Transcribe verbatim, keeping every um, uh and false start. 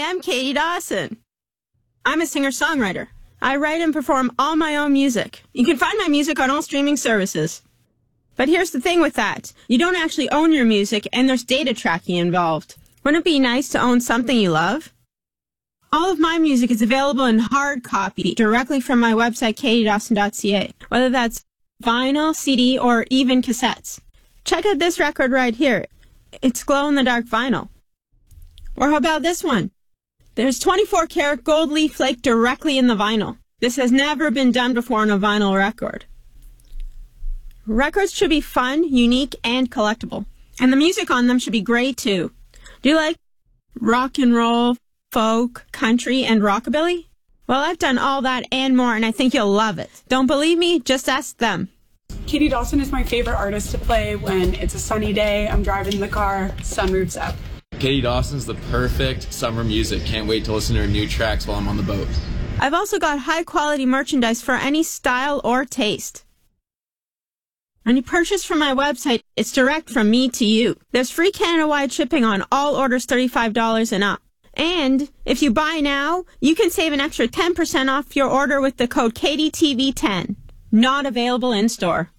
am Katie Dawson. I'm a singer-songwriter. I write and perform all my own music. You can find my music on all streaming services. But here's the thing with that. You don't actually own your music, and there's data tracking involved. Wouldn't it be nice to own something you love? All of my music is available in hard copy directly from my website, katie dawson dot c a, whether that's vinyl, C D, or even cassettes. Check out this record right here. It's glow-in-the-dark vinyl. Or how about this one? There's twenty-four karat gold leaf flake directly in the vinyl. This has never been done before on a vinyl record. Records should be fun, unique, and collectible. And the music on them should be great, too. Do you like rock and roll, folk, country, and rockabilly? Well, I've done all that and more, and I think you'll love it. Don't believe me? Just ask them. Katie Dawson is my favorite artist to play when it's a sunny day, I'm driving in the car, sunroof's up. Katie Dawson's the perfect summer music. Can't wait to listen to her new tracks while I'm on the boat. I've also got high-quality merchandise for any style or taste. When you purchase from my website, it's direct from me to you. There's free Canada-wide shipping on all orders thirty-five dollars and up. And if you buy now, you can save an extra ten percent off your order with the code Katie T V ten. Not available in store.